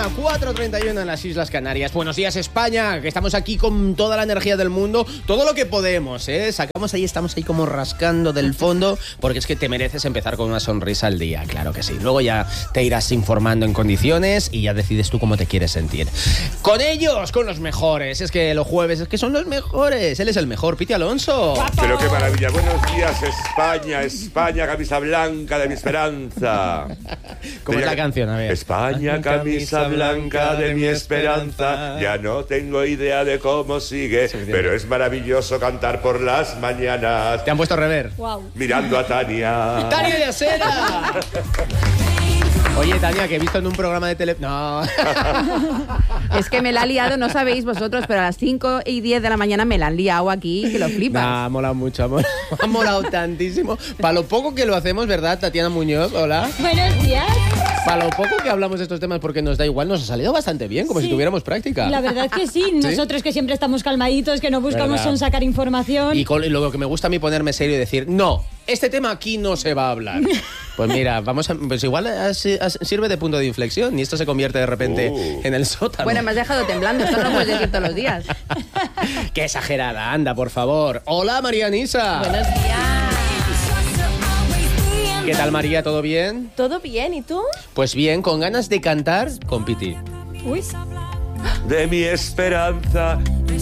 mañana, 4:31 en las Islas Canarias. Buenos días, España, que estamos aquí con toda la energía del mundo, todo lo que podemos, ¿eh? Sacamos ahí, estamos ahí como rascando del fondo, porque es que te mereces empezar con una sonrisa al día, claro que sí. Luego ya te irás informando en condiciones y ya decides tú cómo te quieres sentir. Con ellos, con los mejores, es que los jueves, es que son los mejores. Él es el mejor, Piti Alonso. Pero qué maravilla. Buenos días, España, España, camisa blanca de mi esperanza. ¿Cómo es la canción? A ver. España, camisa blanca de mi esperanza. Ya no tengo idea de cómo sigue, pero es maravilloso cantar por las mañanas. Te han puesto rever. Wow. Mirando a Tania. ¡Tania Yasera! Oye, Tania, que he visto en un programa de tele... No. Es que me la ha liado, no sabéis vosotros, pero a las 5:10 de la mañana me la han liado aquí, que lo flipas. Ha molado mucho, ha molado tantísimo. Para lo poco que lo hacemos, ¿verdad, Tatiana Muñoz? Hola. Buenos días. Para lo poco que hablamos de estos temas, porque nos da igual, nos ha salido bastante bien, como si tuviéramos práctica. La verdad que sí. Nosotros que siempre estamos calmaditos, que no buscamos son sacar información. Y lo que me gusta a mí ponerme serio y decir, no, este tema aquí no se va a hablar. Pues mira, pues igual sirve de punto de inflexión y esto se convierte de repente en el sótano. Bueno, me has dejado temblando, esto no lo puedes decir todos los días. Qué exagerada, anda, por favor. Hola, María Nisa. Buenos días. ¿Qué tal, María? ¿Todo bien? ¿Todo bien? ¿Y tú? Pues bien, con ganas de cantar con Piti. Uy. De mi esperanza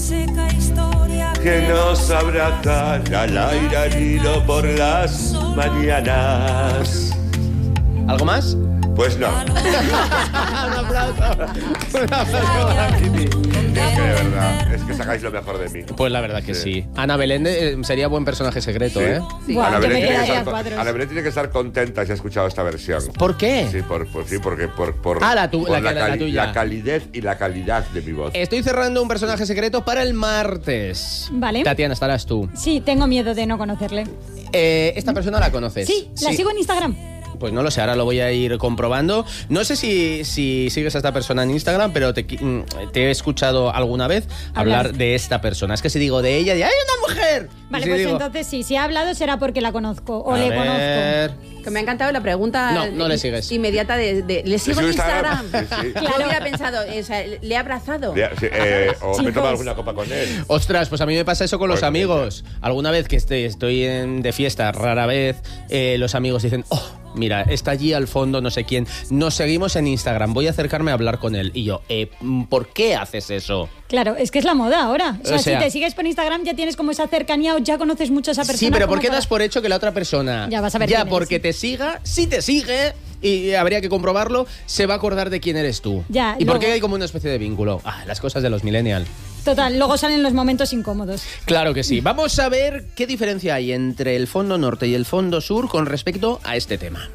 que nos abraza al aire al hilo por las mañanas. ¿Algo más? Pues no. Un aplauso. Un aplauso para Piti. Es que de verdad, es que sacáis lo mejor de mí. Pues la verdad que sí. Ana Belén sería buen personaje secreto, Sí. ¿eh? Sí. Guau, Ana yo Belén me tiene que quedaría estar- cuadros. Ana Belén tiene que estar contenta si ha escuchado esta versión. ¿Por qué? Sí, porque por La tuya. la calidez y la calidad de mi voz. Estoy cerrando un personaje secreto para el martes. Vale. Tatiana, estarás tú. Sí, tengo miedo de no conocerle. ¿Esta persona la conoces? Sí, la sigo en Instagram. Pues no lo sé, ahora lo voy a ir comprobando. No sé si sigues a esta persona en Instagram, pero te he escuchado alguna vez hablar de esta persona. Es que si digo de ella, ¡ay, una mujer! Vale, Y si pues digo, entonces sí, si ha hablado será porque la conozco o a le ver, Que me ha encantado la pregunta No le sigues. inmediata de ¿le sigo en Instagram? Sí, sí. Yo hubiera pensado, o sea, ¿le he abrazado? Sí, o me Chicos. tomo alguna copa con él. Ostras, pues a mí me pasa eso con los Pues, amigos. Alguna vez que estoy de fiesta, rara vez, los amigos dicen, oh, mira, está allí al fondo no sé quién. Nos seguimos en Instagram, voy a acercarme a hablar con él. Y yo, ¿por qué haces eso? Claro, es que es la moda ahora. O sea, O sea, si te sigues por Instagram ya tienes como esa cercanía o ya conoces mucho a esa persona. Sí, pero ¿por como qué para- das por hecho que la otra persona, Ya vas a ver ya quién es, porque sí. te siga, si te sigue, y habría que comprobarlo, se va a acordar de quién eres tú? Ya, ¿Y por qué luego- hay como una especie de vínculo? Las cosas de los millennials. Total, luego salen los momentos incómodos. Claro que sí. Vamos a ver qué diferencia hay entre el fondo norte y el fondo sur con respecto a este tema.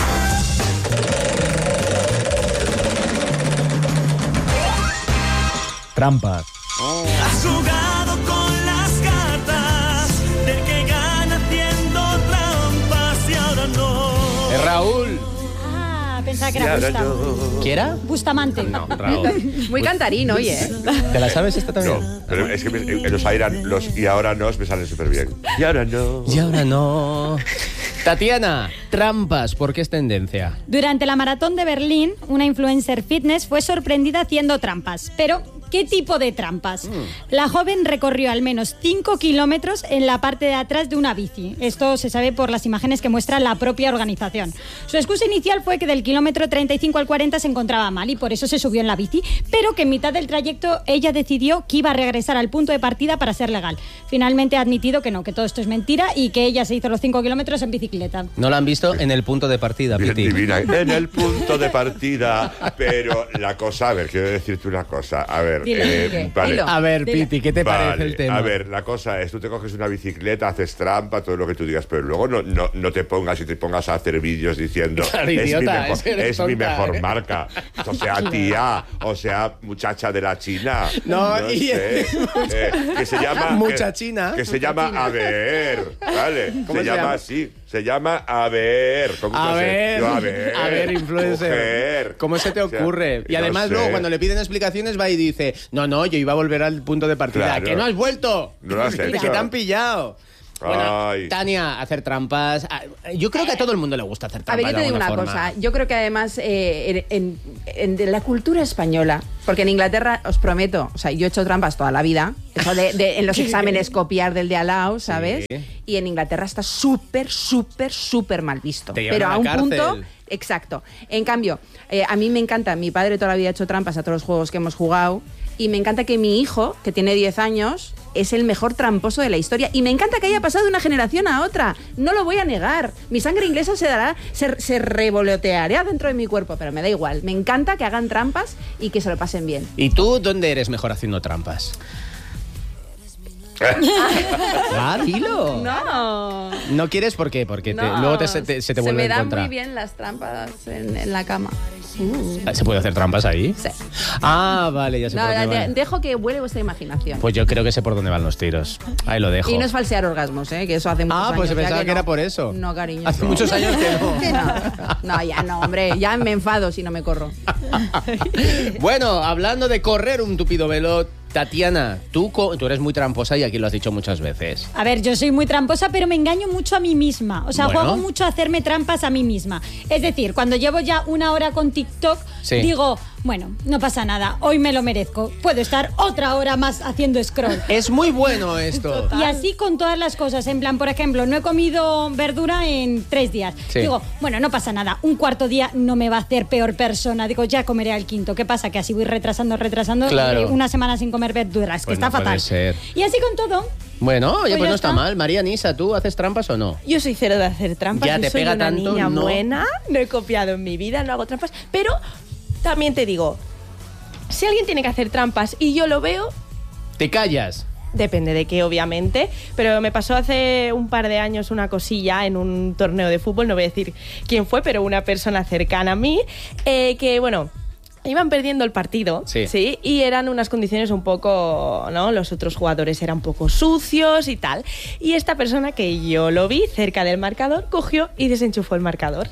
Trampas. Has jugado con las cartas del que gana haciendo trampas y ahora no. Raúl. Ah, pensaba que Y era ahora Bustamante. yo- ¿Qué era? Bustamante. No, Raúl. Muy cantarín, oye. ¿Te la sabes esta también? No, pero es que los y ahora no me salen súper bien. Y ahora no. Y ahora no. Tatiana, trampas, ¿por qué es tendencia? Durante la maratón de Berlín, una influencer fitness fue sorprendida haciendo trampas. Pero, ¿qué tipo de trampas? La joven recorrió al menos 5 kilómetros en la parte de atrás de una bici. Esto se sabe por las imágenes que muestra la propia organización. Su excusa inicial fue que del kilómetro 35 al 40 se encontraba mal y por eso se subió en la bici, pero que en mitad del trayecto ella decidió que iba a regresar al punto de partida para ser legal. Finalmente ha admitido que no, que todo esto es mentira y que ella se hizo los 5 kilómetros en bicicleta. No la han visto en el punto de partida, Bien Piti. divina. En el punto de partida. Pero la cosa, a ver, quiero decirte una cosa. A ver, Dile, vale. dilo. A ver, Piti, ¿qué te parece Vale, el tema? A ver, la cosa es, tú te coges una bicicleta, haces trampa, todo lo que tú digas, pero luego no te pongas a hacer vídeos diciendo Claro, idiota, es eres mi tonta, mejor ¿eh? marca. O sea, tía, o sea, muchacha de la China. No, y- sé, que se llama... Muchachina. Que se llama A ver, ¿vale? ¿Cómo Se se llama llama? así. Se llama A ver. ¿Cómo A se ver, Yo, a ver, influencer. mujer. ¿Cómo se te O sea, ocurre? Y no además sé. luego cuando le piden explicaciones va y dice, no, yo iba a volver al punto de partida. Claro. ¿Que no has vuelto? No lo has Que hecho. te han pillado. Bueno, Ay. Tania, hacer trampas. Yo creo que a todo el mundo le gusta hacer A trampas. ver, yo te de digo una alguna cosa. forma. Yo creo que además de la cultura española, porque en Inglaterra, os prometo, o sea, yo he hecho trampas toda la vida, eso de en los exámenes copiar del de al lado, ¿sabes? Sí. Y en Inglaterra está súper, súper, súper mal visto. Te llevan Pero a la a un cárcel. punto... Exacto. En cambio, a mí me encanta, mi padre toda la vida ha hecho trampas a todos los juegos que hemos jugado, y me encanta que mi hijo, que tiene 10 años, es el mejor tramposo de la historia. Y me encanta que haya pasado de una generación a otra. No lo voy a negar. Mi sangre inglesa se revoloteará dentro de mi cuerpo, pero me da igual. Me encanta que hagan trampas y que se lo pasen bien. ¿Y tú dónde eres mejor haciendo trampas? Dilo. No. ¿No quieres por qué? Porque luego se te vuelve en contra. muy bien las trampas en la cama. ¿Se puede hacer trampas ahí? Sí. Ah, vale, ya sé No, por dónde van. dejo que vuele vuestra imaginación. Pues yo creo que sé por dónde van los tiros. Ahí lo dejo. Y no es falsear orgasmos, que eso hace muchos Ah, años. pues ya pensaba que no. era por eso. No, cariño. Hace muchos años que no. No, ya no, hombre. Ya me enfado si no me corro. Bueno, hablando de correr un tupido velo, Tatiana, tú eres muy tramposa y aquí lo has dicho muchas veces. A ver, yo soy muy tramposa, pero me engaño mucho a mí misma. O sea, Bueno. juego mucho a hacerme trampas a mí misma. Es decir, cuando llevo ya una hora con TikTok, Sí. digo, bueno, no pasa nada, hoy me lo merezco. Puedo estar otra hora más haciendo scroll. Es muy bueno esto. Y así con todas las cosas. En plan, por ejemplo, no he comido verdura en 3 días. Sí. Digo, bueno, no pasa nada. Un cuarto día no me va a hacer peor persona. Digo, ya comeré al quinto. ¿Qué pasa? Que así voy retrasando. Claro. Una semana sin comer verduras. Pues que está no puede fatal. ser. Y así con todo. Bueno, oye, Pues pues ya no está está. mal. María Nisa, ¿tú haces trampas o no? Yo soy cero de hacer trampas. Ya yo te soy pega una tanto, niña ¿no? buena. No he copiado en mi vida, no hago trampas. Pero también te digo, si alguien tiene que hacer trampas y yo lo veo, ¿Te callas? depende de qué, obviamente. Pero me pasó hace un par de años una cosilla en un torneo de fútbol. No voy a decir quién fue, pero una persona cercana a mí. Que, bueno, iban perdiendo el partido, Sí. y eran unas condiciones un poco, ¿no? Los otros jugadores eran un poco sucios y tal. Y esta persona, que yo lo vi cerca del marcador, cogió y desenchufó el marcador.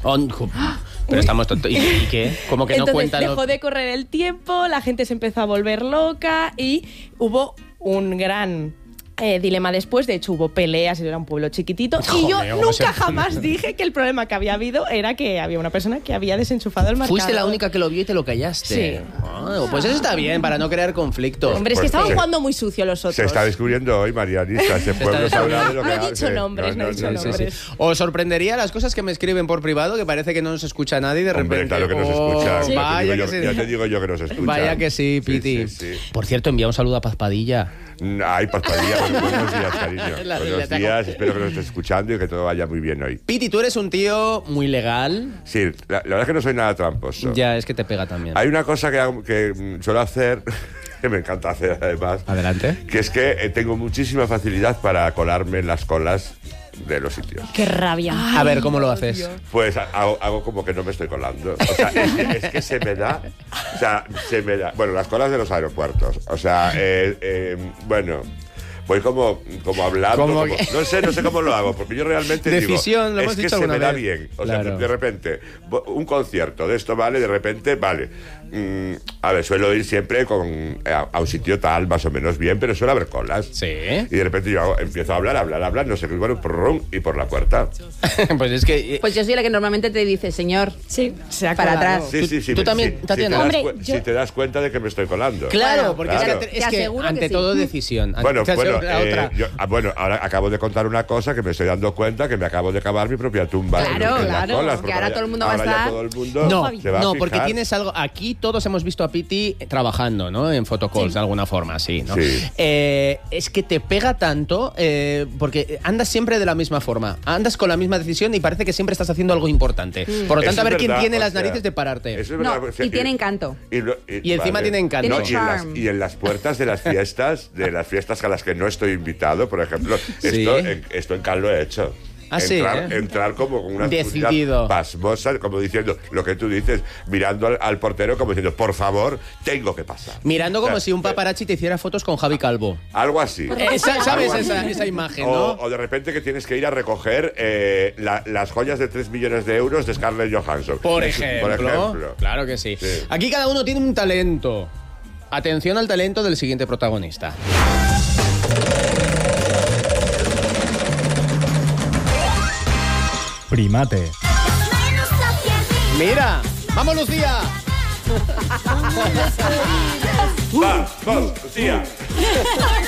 Pero estamos tontos. ¿Y qué? ¿Cómo que no Entonces cuentan? dejó de correr el tiempo, la gente se empezó a volver loca y hubo un gran dilema después. De hecho, hubo peleas, era un pueblo chiquitito. Y yo Joder, ¿cómo nunca se- jamás dije que el problema que había habido era que había una persona que había desenchufado el marcador. Fuiste la única que lo vio y te lo callaste. Sí. Ah, pues eso está bien, para no crear conflictos. Hombre, es que Pues estaban se- jugando muy sucio los otros. Se está descubriendo hoy, Marianita. Ese pueblo sabrá de lo que No he hace. dicho nombres, no he dicho Sí, sí, sí. nombres. Os sorprendería las cosas que me escriben por privado, que parece que no nos escucha nadie y de Hombre, repente... claro que nos oh, escuchan. sí. Vaya que sí. Ya te digo yo que nos escuchan. Vaya que sí, Piti. Sí. Por cierto, envía un saludo a Paz Padilla. Ay, Paspadilla, buenos días, cariño. La Buenos te días, espero que nos estés escuchando y que todo vaya muy bien hoy. Piti, tú eres un tío muy legal. Sí, la verdad es que no soy nada tramposo. Ya, es que te pega también. Hay una cosa que suelo hacer, que me encanta hacer además, Adelante. que es que tengo muchísima facilidad para colarme en las colas de los sitios. Qué rabia. A ver, ¿cómo lo haces? Pues hago como que no me estoy colando. O sea, es que se me da. O sea, se me da. Bueno, las colas de los aeropuertos. O sea, bueno. Voy como hablando. Como como- que- no sé cómo lo hago, porque yo realmente Decisión, digo, lo hemos es que dicho se me alguna da vez. bien. O sea, Claro. de repente, un concierto de esto, ¿vale? De repente, vale. A ver, suelo ir siempre a un sitio tal, más o menos bien, pero suele haber colas. Sí. Y de repente yo empiezo a hablar, no sé qué, bueno, prrrum, y por la puerta. Pues es que... Pues yo soy la que normalmente te dice, señor, Sí. Se ha para colado. atrás. Sí. ¿Tú también, Tatiana? Hombre, Si te das cuenta de que me estoy colando. Claro, Bueno, porque claro. es que, Te es que aseguro que ante sí. todo decisión. Bueno, Te aseguro la otra. bueno, ahora acabo de contar una cosa que me estoy dando cuenta que me acabo de cavar mi propia tumba. Claro, en las claro, colas, que porque ahora todo el mundo va a ahora ya estar- todo el mundo No, se va a no, fijar. porque tienes algo. Aquí todos hemos visto a Piti trabajando, ¿no? En photocalls, de alguna forma, sí, ¿no? Sí. Es que te pega tanto porque andas siempre de la misma forma. Andas con la misma decisión y parece que siempre estás haciendo algo importante. Por lo Eso tanto, a ver es quién verdad, tiene o las sea, narices de pararte. eso es No, verdad, o sea, y tiene encanto. Y encima tiene encanto. No, Tiene charm. y en las puertas de las fiestas, a las que no estoy invitado, por ejemplo, Sí. esto en Cal lo he hecho. Ah, sí, Entrar como con una Decidido. seguridad pasmosa, como diciendo lo que tú dices, mirando al portero como diciendo, por favor, tengo que pasar. Mirando como O sea, si un paparazzi te hiciera fotos con Javi Calvo. Algo así. ¿Sabes Algo así. esa imagen, no? O de repente que tienes que ir a recoger las joyas de 3 millones de euros de Scarlett Johansson. Por Eso, ejemplo. Claro que sí. Sí. Aquí cada uno tiene un talento. Atención al talento del siguiente protagonista. Primate. Mira, vamos Lucía. Vamos, Lucía.